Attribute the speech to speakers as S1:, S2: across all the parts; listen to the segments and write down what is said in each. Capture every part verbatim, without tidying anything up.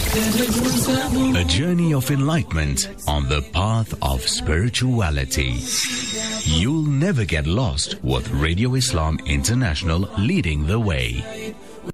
S1: A journey of enlightenment on the path of spirituality. You'll never get lost with Radio Islam International leading the way.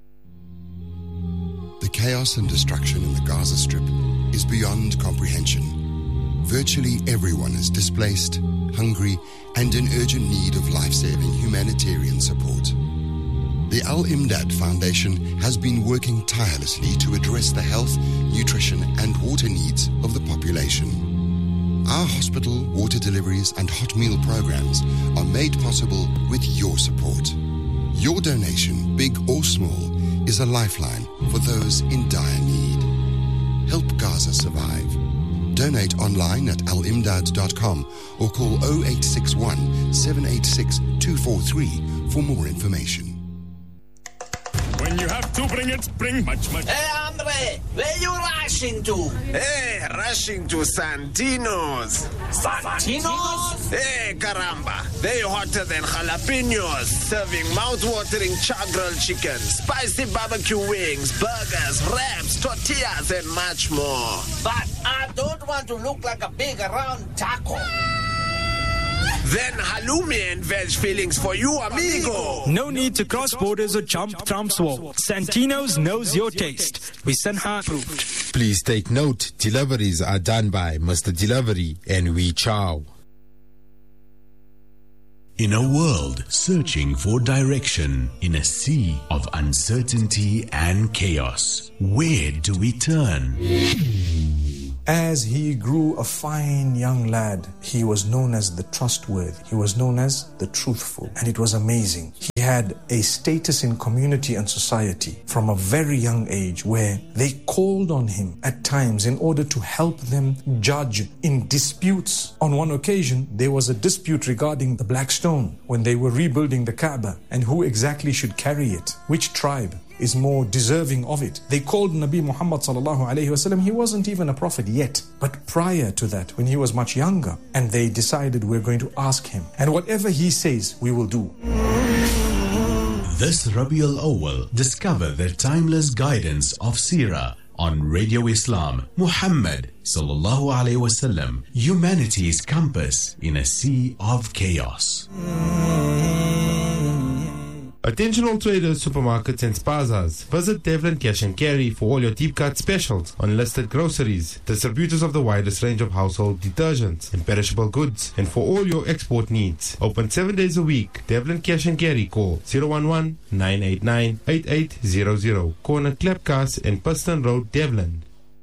S2: The chaos and destruction in the Gaza Strip is beyond comprehension. Virtually everyone is displaced, hungry, and in urgent need of life-saving humanitarian support. The Al-Imdad Foundation has been working tirelessly to address the health, nutrition, and water needs of the population. Our hospital, water deliveries, and hot meal programs are made possible with your support. Your donation, big or small, is a lifeline for those in dire need. Help Gaza survive. Donate online at al imdad dot com or call oh eight six one, seven eight six, two four three for more information.
S3: When you have to bring it, bring much, much.
S4: Hey, Andre, where you rushing to?
S5: Hey, rushing to Santino's.
S4: Santino's?
S5: Hey, caramba. They hotter than jalapenos, serving mouth-watering char-grilled chicken, spicy barbecue wings, burgers, wraps, tortillas, and much more.
S4: But I don't want to look like a big round taco.
S5: Then halloumi and veg fillings for you, amigo.
S6: No need to cross borders or jump Trump's wall. Santino's knows your taste. We Sanha approved.
S7: Please take note, deliveries are done by Mister Delivery and We Chow.
S1: In a world searching for direction, in a sea of uncertainty and chaos, where do we turn?
S8: As he grew a fine young lad, he was known as the trustworthy. He was known as the truthful. And it was amazing. He had a status in community and society from a very young age where they called on him at times in order to help them judge in disputes. On one occasion, there was a dispute regarding the Black Stone when they were rebuilding the Kaaba and who exactly should carry it, which tribe is more deserving of it. They called Nabi Muhammad sallallahu alayhi wasallam. He wasn't even a prophet yet, but prior to that, when he was much younger, and they decided we're going to ask him, and whatever he says, we will do.
S1: This Rabiul Awwal, discover the timeless guidance of Seerah on Radio Islam. Muhammad sallallahu alayhi wasallam, humanity's compass in a sea of chaos.
S9: Attention all traders, supermarkets and spazas. Visit Devlin Cash and Carry for all your deep cut specials on listed groceries, distributors of the widest range of household detergents and perishable goods, and for all your export needs. Open seven days a week. Devlin Cash and Carry. Call zero one one, nine eight nine, eight eight zero zero. Corner Klepkas and Preston Road, Devlin.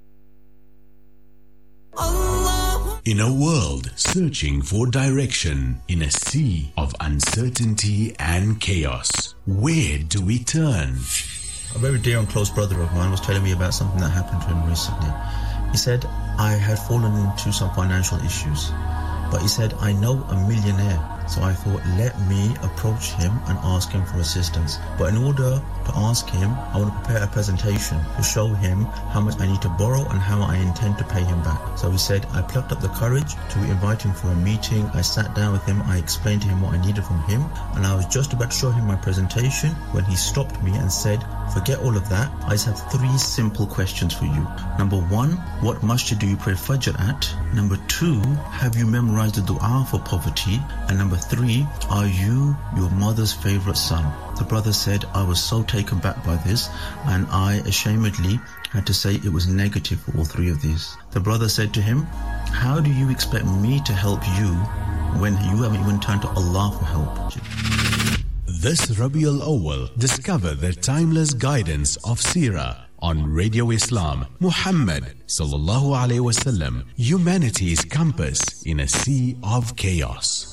S1: In a world searching for direction, in a sea of uncertainty and chaos, where do we turn?
S10: A very dear and close brother of mine was telling me about something that happened to him recently. He said, I had fallen into some financial issues, but he said, I know a millionaire. So I thought, let me approach him and ask him for assistance. But in order to ask him, I want to prepare a presentation to show him how much I need to borrow and how I intend to pay him back. So he said, I plucked up the courage to invite him for a meeting. I sat down with him, I explained to him what I needed from him, and I was just about to show him my presentation when he stopped me and said, forget all of that. I just have three simple questions for you. Number one, what masjid do you pray Fajr at? Number two, have you memorized the dua for poverty? And number three, are you your mother's favorite son? The brother said, I was so taken back by this, and I ashamedly had to say it was negative for all three of these. The brother said to him, how do you expect me to help you when you haven't even turned to Allah for help?
S1: This Rabiul Awwal, discover the timeless guidance of Seerah on Radio Islam. Muhammad sallallahu alayhi wasallam, humanity's compass in a sea of chaos.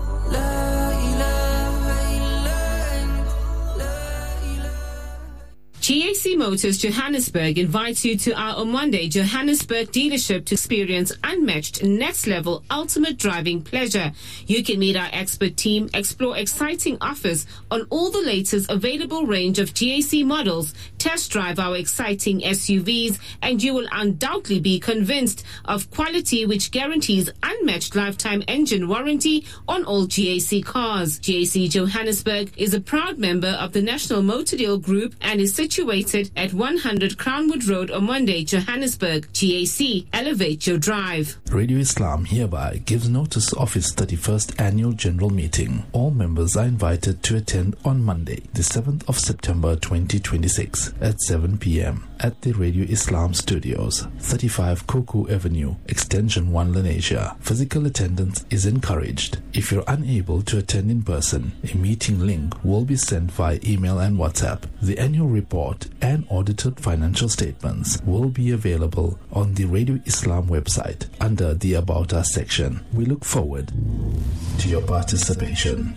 S11: G A C Motors Johannesburg invites you to our Omonde Johannesburg dealership to experience unmatched next-level ultimate driving pleasure. You can meet our expert team, explore exciting offers on all the latest available range of G A C models, test drive our exciting S U Vs, and you will undoubtedly be convinced of quality which guarantees unmatched lifetime engine warranty on all G A C cars. G A C Johannesburg is a proud member of the National Motor Deal Group and is situated located at one hundred Crownwood Road, Omonde, Johannesburg. G A C, elevate your drive.
S12: Radio Islam hereby gives notice of its thirty-first annual general meeting. All members are invited to attend on Monday, the seventh of September twenty twenty-six at seven p.m. at the Radio Islam Studios, thirty-five Koku Avenue, Extension one, Lenasia. Physical attendance is encouraged. If you're unable to attend in person, a meeting link will be sent via email and WhatsApp. The annual report and audited financial statements will be available on the Radio Islam website under the About Us section. We look forward to your participation.